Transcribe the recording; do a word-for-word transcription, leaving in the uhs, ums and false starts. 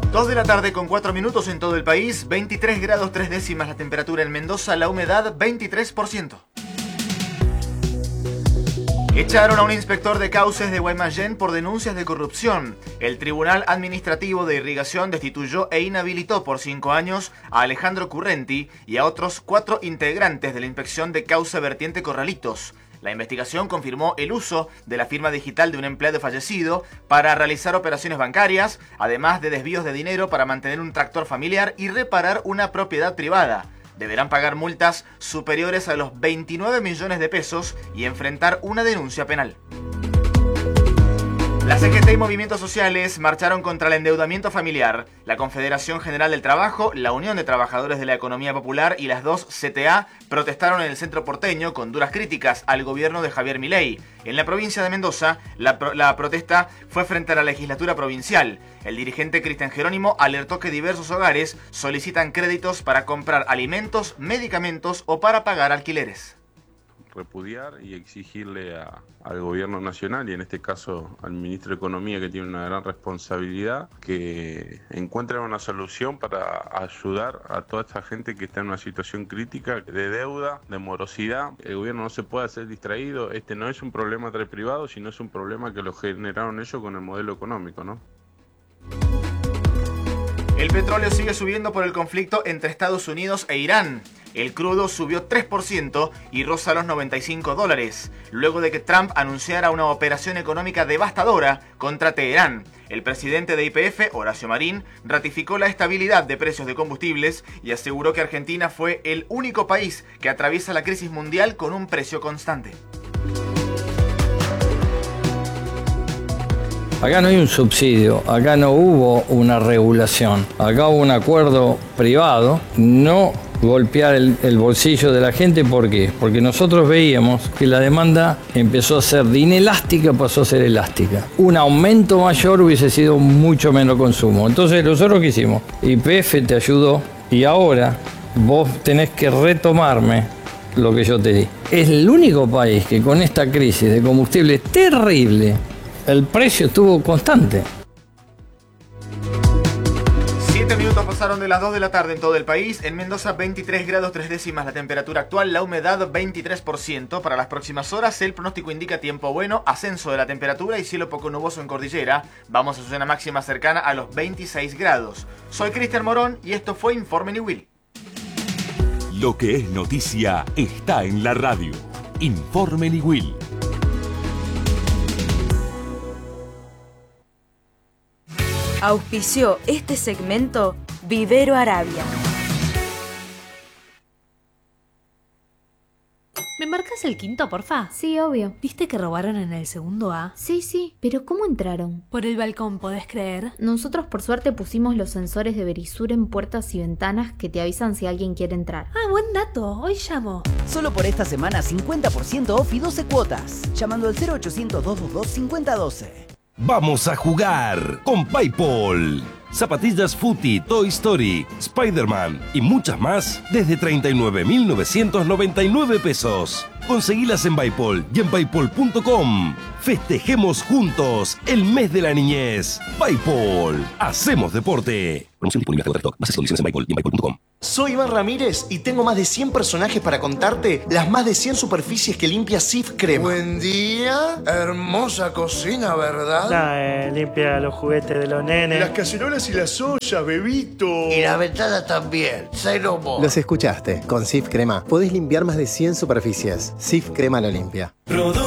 dos de la tarde con cuatro minutos en todo el país, veintitrés grados tres décimas la temperatura en Mendoza, la humedad veintitrés por ciento. Echaron a un inspector de cauces de Guaymallén por denuncias de corrupción. El Tribunal Administrativo de Irrigación destituyó e inhabilitó por cinco años a Alejandro Currenti y a otros cuatro integrantes de la inspección de cauce vertiente Corralitos. La investigación confirmó el uso de la firma digital de un empleado fallecido para realizar operaciones bancarias, además de desvíos de dinero para mantener un tractor familiar y reparar una propiedad privada. Deberán pagar multas superiores a los veintinueve millones de pesos y enfrentar una denuncia penal. La C G T y movimientos sociales marcharon contra el endeudamiento familiar. La Confederación General del Trabajo, la Unión de Trabajadores de la Economía Popular y las dos C T A protestaron en el centro porteño con duras críticas al gobierno de Javier Milei. En la provincia de Mendoza, la, pro la protesta fue frente a la legislatura provincial. El dirigente Cristian Jerónimo alertó que diversos hogares solicitan créditos para comprar alimentos, medicamentos o para pagar alquileres. Repudiar y exigirle a, al gobierno nacional y en este caso al ministro de Economía, que tiene una gran responsabilidad, que encuentren una solución para ayudar a toda esta gente que está en una situación crítica de deuda, de morosidad. El gobierno no se puede hacer distraído. Este no es un problema entre privados, sino es un problema que lo generaron ellos con el modelo económico, ¿no? El petróleo sigue subiendo por el conflicto entre Estados Unidos e Irán. El crudo subió tres por ciento y roza los noventa y cinco dólares, luego de que Trump anunciara una operación económica devastadora contra Teherán. El presidente de Y P F, Horacio Marín, ratificó la estabilidad de precios de combustibles y aseguró que Argentina fue el único país que atraviesa la crisis mundial con un precio constante. Acá no hay un subsidio, acá no hubo una regulación, acá hubo un acuerdo privado, no golpear el, el bolsillo de la gente. ¿Por qué? Porque nosotros veíamos que la demanda empezó a ser de inelástica, pasó a ser elástica. Un aumento mayor hubiese sido mucho menos consumo. Entonces nosotros ¿qué hicimos? Y P F te ayudó y ahora vos tenés que retomarme lo que yo te di. Es el único país que con esta crisis de combustible terrible, el precio estuvo constante. Siete minutos pasaron de las dos de la tarde en todo el país. En Mendoza veintitrés grados tres décimas la temperatura actual, la humedad veintitrés por ciento. Para las próximas horas el pronóstico indica tiempo bueno, ascenso de la temperatura y cielo poco nuboso en cordillera. Vamos a su zona máxima cercana a los veintiséis grados. Soy Cristian Morón y esto fue Informe Niwil. Lo que es noticia está en la radio. Informe Niwil. Auspició este segmento Vivero Arabia. ¿Me marcas el quinto, porfa? Sí, obvio. ¿Viste que robaron en el segundo A? Sí, sí, pero ¿cómo entraron? Por el balcón, ¿podés creer? Nosotros por suerte pusimos los sensores de Verisur en puertas y ventanas que te avisan si alguien quiere entrar. Ah, buen dato. Hoy llamo. Solo por esta semana cincuenta por ciento off y doce cuotas. Llamando al cero ochocientos, doscientos veintidós, cincuenta doce. Vamos a jugar con PayPal. Zapatillas Footy, Toy Story, Spider-Man y muchas más desde treinta y nueve mil novecientos noventa y nueve pesos. Conseguilas en PayPal y en paypal punto com. Festejemos juntos el mes de la niñez. PayPal. Hacemos deporte. Promoción disponible hasta agotar stock. Bases y condiciones en PayPal y en paypal punto com. Soy Iván Ramírez y tengo más de cien personajes para contarte las más de cien superficies que limpia Cif Crema. Buen día, hermosa cocina, ¿verdad? Nah, eh, limpia los juguetes de los nenes. Las cacerolas y las ollas, bebito. Y la ventana también. Say no more. Los escuchaste. Con Cif Crema podés limpiar más de cien superficies. Cif Crema lo limpia. Produ